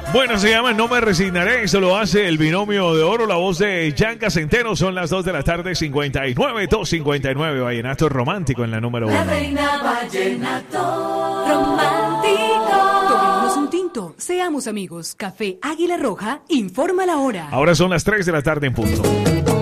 Bueno, se llama No me resignaré. Eso lo hace el binomio de oro. La voz de Yanka Centeno. Son las 2 de la tarde, 59, 2:59. Vallenato romántico en la número 1. La reina vallenato romántico. Tomémonos un tinto. Seamos amigos. Café Águila Roja informa la hora. Ahora son las 3 de la tarde en punto.